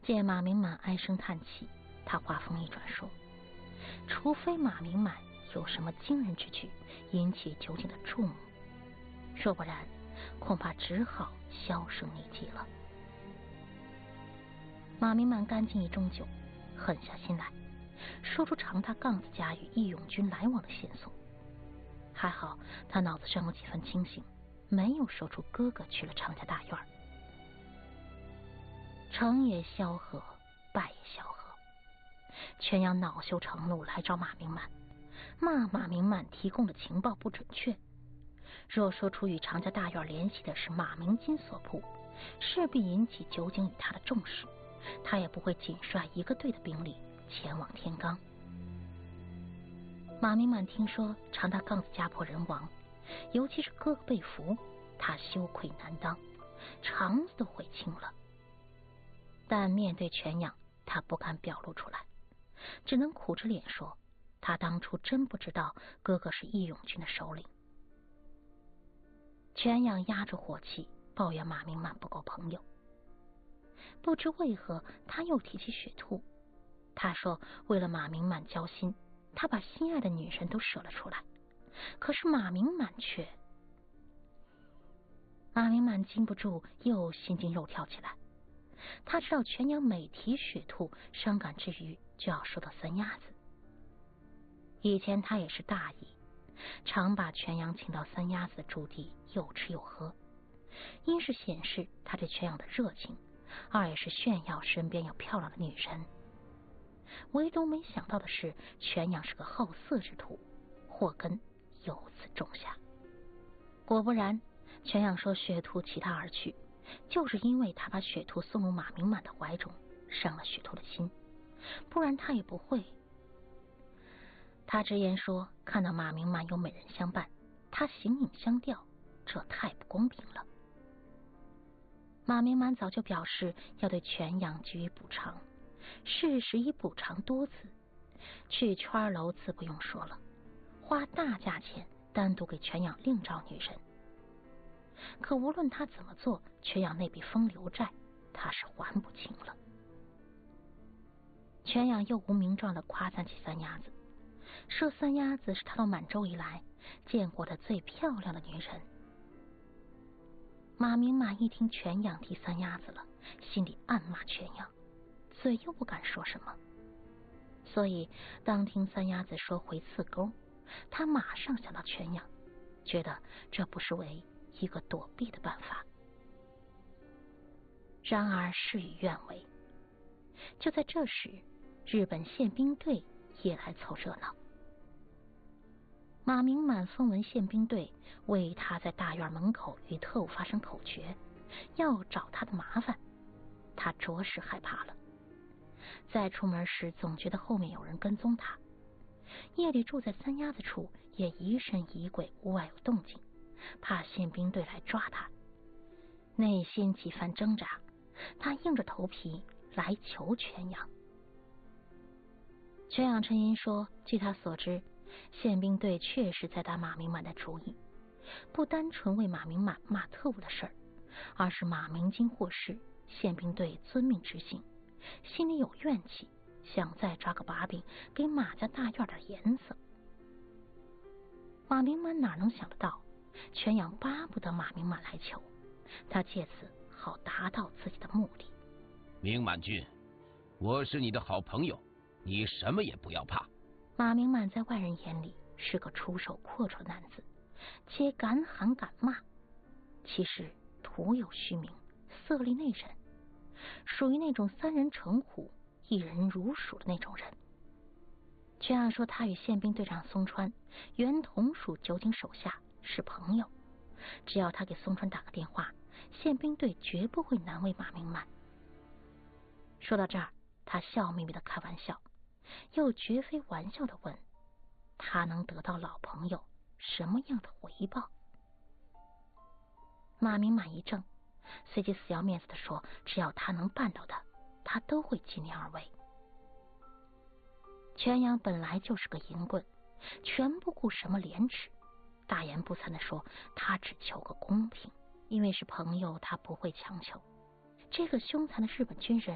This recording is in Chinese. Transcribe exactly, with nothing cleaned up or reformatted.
见马明满唉声叹气，他话锋一转说，除非马明满有什么惊人之举引起酒井的注目，若不然恐怕只好销声匿迹了。马明满干尽一盅酒，狠下心来说出长大杠子家与义勇军来往的线索。还好他脑子上有几分清醒，没有说出哥哥去了常家大院。成也萧何，败也萧何。全阳恼羞成怒来找马明满，骂马明满提供的情报不准确。若说出与常家大院联系的是马明金所部，势必引起酒井与他的重视，他也不会仅率一个队的兵力前往天罡。马明满听说常大杠子家破人亡，尤其是哥哥被俘，他羞愧难当，肠子都悔青了。但面对全养，他不敢表露出来，只能苦着脸说，他当初真不知道哥哥是义勇军的首领。全养压着火气抱怨马明满不够朋友。不知为何他又提起雪兔，他说为了马明满交心，他把心爱的女人都舍了出来，可是马明满却……马明满禁不住又心惊肉跳起来。他知道全阳每提雪兔，伤感之余就要说到三鸭子。以前他也是大意，常把全阳请到三鸭子的驻地，又吃又喝，一是显示他对全阳的热情，二也是炫耀身边有漂亮的女人。唯独没想到的是，全阳是个好色之徒，祸根由此种下。果不然，全阳说雪兔弃他而去，就是因为他把雪兔送入马明满的怀中，伤了雪兔的心，不然他也不会。他直言说，看到马明满有美人相伴，他形影相吊，这太不公平了。马明满早就表示要对全阳给予补偿，事实已补偿多次，去圈楼自不用说了，花大价钱单独给全阳另找女人。可无论他怎么做，全阳那笔风流债他是还不清了。全阳又无名状的夸赞起三鸭子，说三鸭子是他到满洲以来见过的最漂亮的女人。马明满一听全阳提三鸭子了，心里暗骂全阳，嘴又不敢说什么，所以当听三鸭子说回刺沟，他马上想到全阳，觉得这不失为一个躲避的办法。然而事与愿违，就在这时，日本宪兵队也来凑热闹。马明满风闻宪兵队为他在大院门口与特务发生口角，要找他的麻烦，他着实害怕了。再出门时总觉得后面有人跟踪他，夜里住在三鸭子处也疑神疑鬼，屋外有动静，怕宪兵队来抓他，内心几番挣扎，他硬着头皮来求全阳。全阳沉吟说，据他所知，宪兵队确实在打马明满的主意，不单纯为马明满骂特务的事儿，而是马明金获释，宪兵队遵命执行，心里有怨气，想再抓个把柄给马家大院点颜色。马明满哪能想得到，全阳巴不得马明满来求，他借此好达到自己的目的。 明满君，我是你的好朋友，你什么也不要怕。 马明满在外人眼里是个出手阔绰的男子，且敢喊敢骂，其实徒有虚名，色厉内荏，属于那种三人成虎，一人如鼠的那种人。全阳说他与宪兵队长松川原同属酒井手下，是朋友，只要他给松川打个电话，宪兵队绝不会难为马明满。说到这儿，他笑眯眯的开玩笑，又绝非玩笑的问，他能得到老朋友什么样的回报？马明满一怔，随即死要面子的说，只要他能办到的，他都会尽力而为。全阳本来就是个淫棍，全不顾什么廉耻，大言不惭的说，他只求个公平，因为是朋友，他不会强求。这个凶残的日本军人